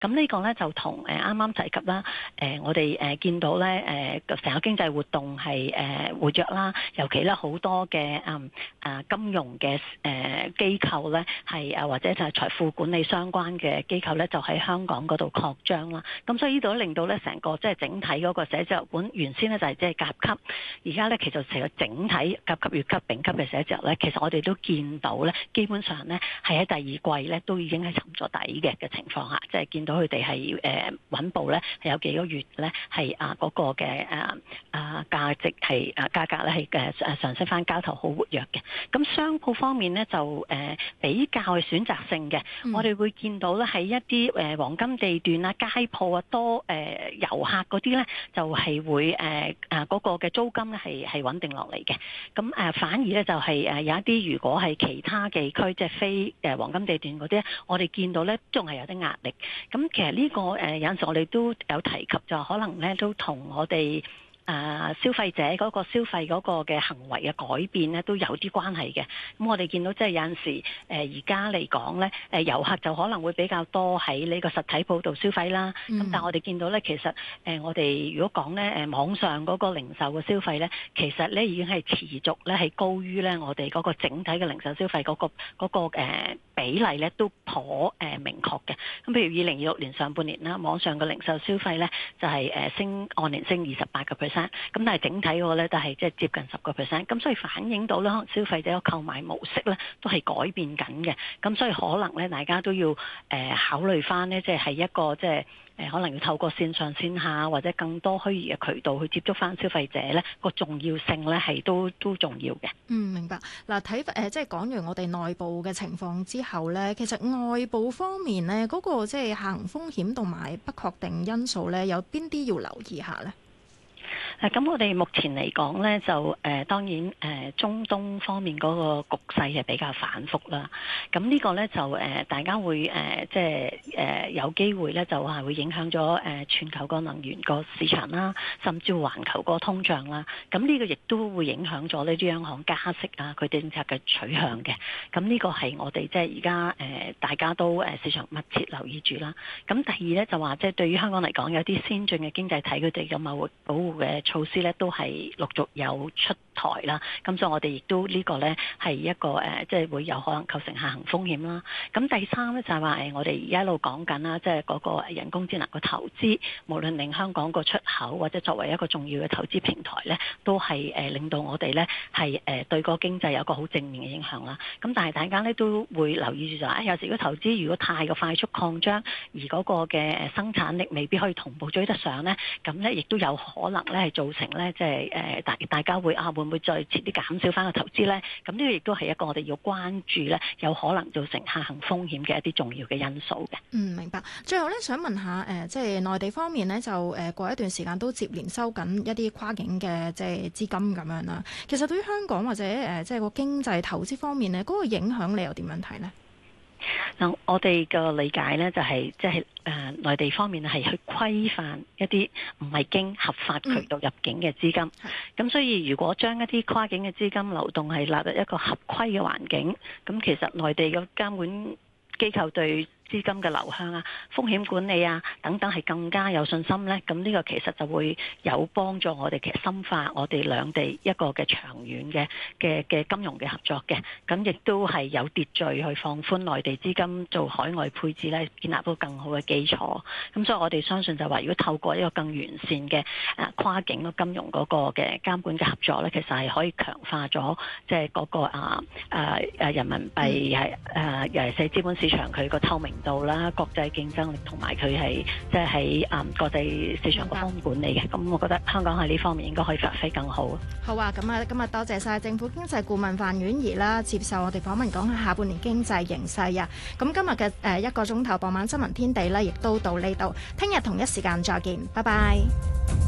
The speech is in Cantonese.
咁呢個咧就同啱啱提及啦，我哋見到咧成個經濟活動係活躍啦，尤其咧好多嘅金融嘅機構咧係或者就係財富管理相關嘅機構咧，就喺香港嗰度擴張啦。咁所以呢度令到咧成個即係整體嗰個寫字樓盤原先咧就係即係甲級，而家咧其實成個整體甲級、乙級、丙級嘅寫字樓咧，其實我哋都見到咧，基本上咧係喺第二季咧都已經係沉咗底嘅情況下，即係見到佢哋係穩步咧，係有幾個月咧係嗰個嘅價值係價格咧係上升翻，交投好活躍嘅。咁商鋪方面咧就比較係選擇性嘅，我哋會見到咧喺一啲黃金地段啊、街鋪啊多遊客嗰啲咧，就係會嗰個嘅租金咧係穩定落嚟嘅。咁反而咧就係有一啲如果係其他地區即係非黃金地段嗰啲咧，我哋見到咧仲係有啲壓力。咁其實呢個有陣時我哋都有提及，就可能咧都同我哋消費者嗰個消費嗰個嘅行為嘅改變咧都有啲關係嘅。咁我哋見到即係有陣時而家嚟講咧，遊客就可能會比較多喺呢個實體鋪度消費啦。咁但係我哋見到咧，其實我哋如果講咧網上嗰個零售嘅消費咧，其實咧已經係持續咧係高於咧我哋嗰個整體嘅零售消費嗰個比例咧都頗明確嘅。咁譬如2026年上半年啦，網上嘅零售消費咧就係按年升28%。咁但係整體嗰個咧都係即係接近10%，咁所以反映到咧消費者嘅購買模式咧都係改變緊嘅，咁所以可能咧大家都要考慮翻咧，即係一個即係可能要透過線上線下或者更多虛擬嘅渠道去接觸翻消費者咧，個重要性咧係都重要嘅。 明白。嗱即係講完我哋內部嘅情況之後咧，其實外部方面咧嗰個即係下行風險同埋不確定因素咧，有邊啲要留意下咧？ 咁我哋目前嚟講咧，就當然中東方面嗰個局勢係比較反覆啦。咁呢個咧就大家會即係有機會咧，就係會影響咗全球個能源個市場啦，甚至環球個通脹啦。咁呢個亦都會影響咗呢啲央行加息啊，佢政策嘅取向嘅。咁呢個係我哋即係而家大家都市場密切留意住啦。咁第二咧就話即係對於香港嚟講，有啲先進嘅經濟體佢哋嘅貿易保護嘅措施咧都係陸續有出台啦，咁所以我哋亦都呢個咧係一個即係會有可能構成下行風險啦。咁第三咧就係話我哋而家一路講緊啦，即係嗰個人工智能個投資，無論令香港個出口或者作為一個重要嘅投資平台咧，都係令到我哋咧係對個經濟有個好正面嘅影響啦。咁但係大家咧都會留意住就係有時如果投資如果太過快速擴張，而嗰個嘅生產力未必可以同步追得上咧，咁咧亦都有可能咧係造成咧即係大家會會唔會再遲啲減少翻個投資咧？咁呢個亦都係一個我哋要關注咧，有可能造成下行風險嘅一啲重要嘅因素嘅。 明白。最後咧，想問下即係內地方面咧，就過一段時間都接連收緊一啲跨境嘅即係資金咁樣啦。其實對於香港或者即係個經濟投資方面咧，嗰個影響你又點樣睇呢？ 嗱，我哋嘅理解咧就係即係內地方面係去規範一啲唔係經合法渠道入境嘅資金，咁所以如果將一啲跨境嘅資金流動係納入一個合規嘅環境，咁其實內地嘅監管機構對資金嘅流向啊、風險管理啊等等係更加有信心咧，咁呢個其實就會有幫助我哋其實深化我哋兩地一個嘅長遠嘅金融嘅合作嘅，咁亦都係有秩序去放寬內地資金做海外配置咧，建立到更好嘅基礎。咁所以我哋相信就話，如果透過一個更完善嘅跨境嘅金融嗰個嘅監管嘅合作咧，其實係可以強化咗即係嗰個人民幣係尤其是資本市場佢個透明度啦、國際競爭力同埋佢係即係喺國際市場個風險管理嘅，咁我覺得香港喺呢方面應該可以發揮更好。 好啊，咁啊，今日多謝晒政府經濟顧問范婉儀啦，接受我哋訪問，講下下半年經濟形勢啊。咁今日嘅1個鐘頭傍晚新聞天地咧，亦都到呢度，聽日同一時間再見，拜拜。